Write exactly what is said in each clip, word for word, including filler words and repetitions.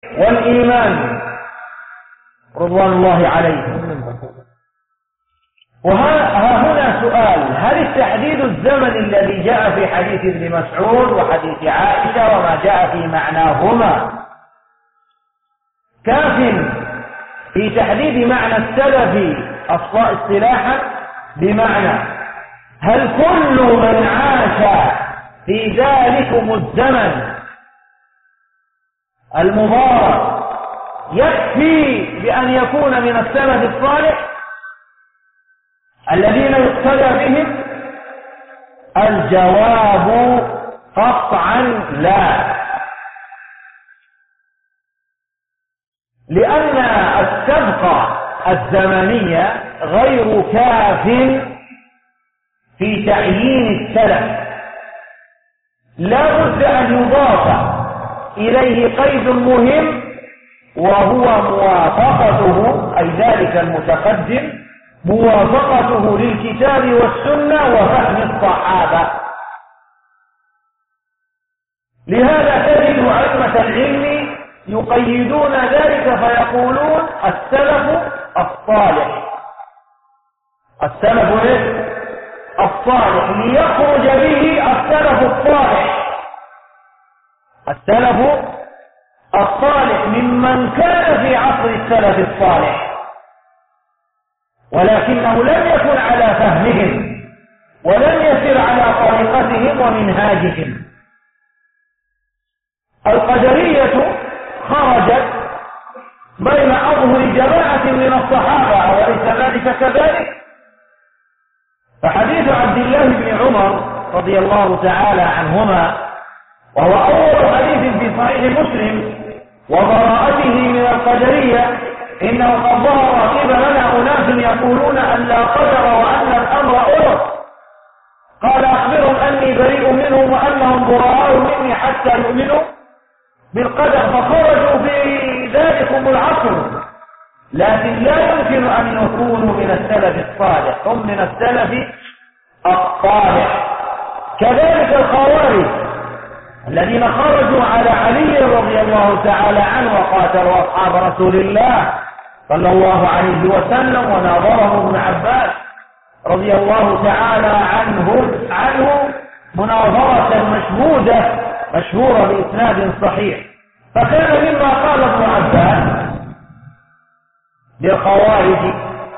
والإيمان رضوان الله عليهم. وها هنا سؤال: هل التحديد الزمني الذي جاء في حديث ابن مسعود وحديث عائشة وما جاء في معناهما كاف في تحديد معنى السلف اصطلاحا؟ بمعنى هل كل من عاش في ذلكم الزمن المبارك يكفي بأن يكون من السلف الصالح الذين يقتدى بهم؟ الجواب قطعا لا، لأن السبق الزمنية غير كاف في تعيين السلف، لا بد أن يضاف إليه قيد مهم، وهو موافقته، أي ذلك المتقدم موافقته للكتاب والسنة وفهم الصحابة. لهذا تجد أئمة العلم يقيدون ذلك فيقولون السلف الصالح، السلف الصالح، ليخرج به السلف الصالح، السلف الصالح ممن كان في عصر السلف الصالح ولكنه لم يكن على فهمهم ولم يسر على طريقتهم ومنهاجهم. القدرية خرجت بين أظهر جماعة من الصحابة، وليس ذلك كذلك؟ فحديث عبد الله بن عمر رضي الله تعالى عنهما، وهو أول حديث في صحيح مسلم، وبراءته من القدرية: إنه قد ظهر قبلنا أناس يقولون أن لا قدر وأن الأمر أرض، قال أخبرهم أني بريء منهم وأنهم براء مني حتى يؤمنوا بالقدر، فخرجوا في ذلكم العصر، لكن لا يمكن أن يكونوا من السلف الصالح، هم من السلف الصالح. كذلك الخوارج الذين خرجوا على علي رضي الله تعالى عنه وقاتلوا أصحاب رسول الله صلى الله عليه وسلم، وناظرهم ابن عباس رضي الله تعالى عنه عنه مناظرة مشهودة مشهورة بإسناد صحيح. فكان مما قال ابن عباس للخوارج: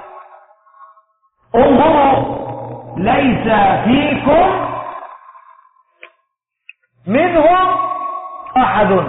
انظروا ليس فيكم منهم أحد،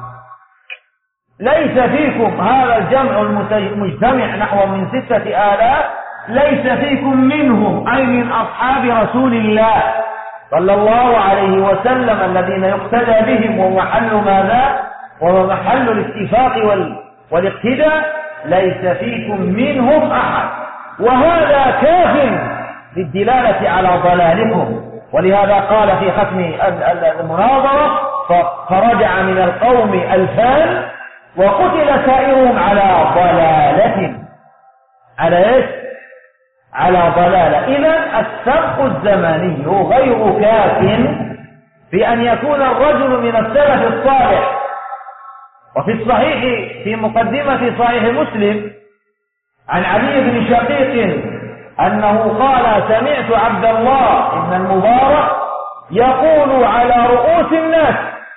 ليس فيكم، هذا الجمع المجتمع نحو من ستة آلاف، ليس فيكم منهم، أي من أصحاب رسول الله صلى الله عليه وسلم الذين يقتدى بهم، ومحل ماذا؟ وهو محل الاتفاق والاقتداء، ليس فيكم منهم أحد. وهذا كاف للدلالة على ضلالكم، ولهذا قال في ختم المناظرة: فرجع من القوم ألفان وقتل سائرهم على ضلالة. على ايش؟ على ضلالة. إذن السبق الزمني غير كاف في أن يكون الرجل من السلف الصالح. وفي الصحيح في مقدمة صحيح مسلم عن علي بن شقيق أنه قال: سمعت عبد الله بن المبارك يقول على رؤوس الناس: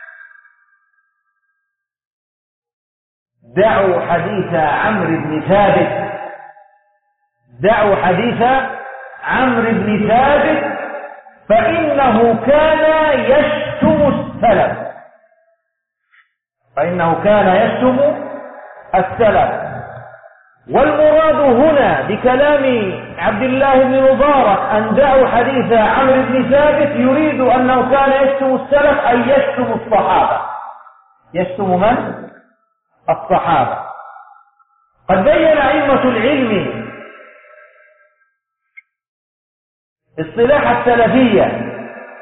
دعوا حديث عمرو بن ثابت، دعوا حديث عمرو بن ثابت فإنه كان يشتم السلف، فإنه كان يشتم السلف. والمراد هنا بكلام عبد الله بن مبارك أن دعوا حديث عمرو بن ثابت يريد أنه كان يشتم السلف، أي يشتم الصحابة. يشتم من؟ الصحابة. قد بين أئمة العلم اصطلاح السلفية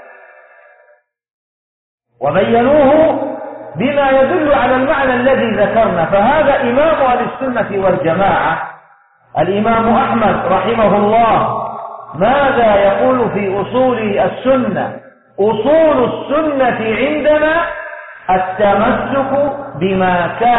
وبينوه بما يدل على المعنى الذي ذكرنا. فهذا إمام أهل السنة والجماعة الإمام أحمد رحمه الله ماذا يقول في أصول السنة؟ أصول السنة عندنا التمسك بما كان